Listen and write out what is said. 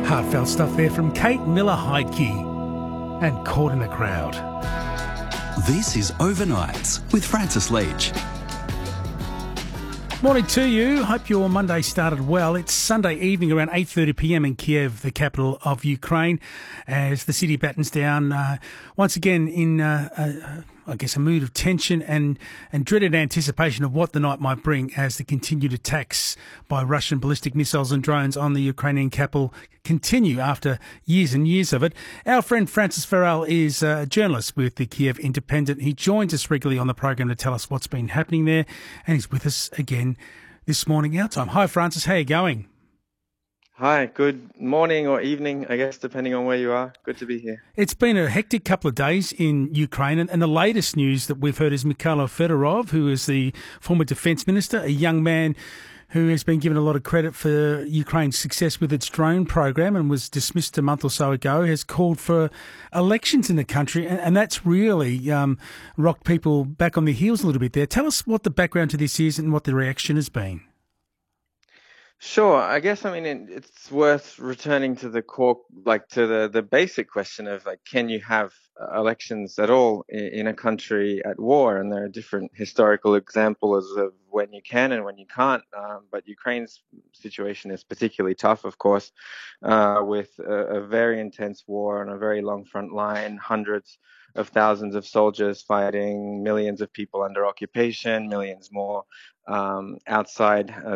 Heartfelt stuff there from Kate Miller-Heidke and Caught in the Crowd. This is Overnights with Francis Leach. Morning to you. Hope your Monday started well. It's Sunday evening around 8:30pm in Kiev, the capital of Ukraine, as the city battens down once again in, I guess, a mood of tension and dreaded anticipation of what the night might bring as the continued attacks by Russian ballistic missiles and drones on the Ukrainian capital continue after years and years of it. Our friend Francis Farrell is a journalist with the Kiev Independent. He joins us regularly on the program to tell us what's been happening there, and he's with us again this morning our time. Hi, Francis. How are you going? Hi, good morning or evening, I guess, depending on where you are. Good to be here. It's been a hectic couple of days in Ukraine, and the latest news that we've heard is Mikhailo Fedorov, who is the former defence minister, a young man who has been given a lot of credit for Ukraine's success with its drone program and was dismissed a month or so ago, has called for elections in the country, and that's really rocked people back on their heels a little bit there. Tell us what the background to this is and what the reaction has been. Sure. I guess, it's worth returning to the core, to the basic question of, can you have elections at all in a country at war? And there are different historical examples of when you can and when you can't. But Ukraine's situation is particularly tough, of course, with a very intense war on a very long front line, hundreds of thousands of soldiers fighting, millions of people under occupation, millions more outside